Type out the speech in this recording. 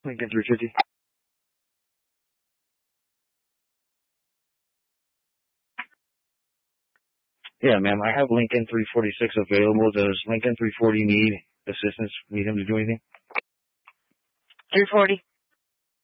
Lincoln 350. Yeah, ma'am, I have Lincoln 346 available. Does Lincoln 340 need assistance? Need him to do anything? 340.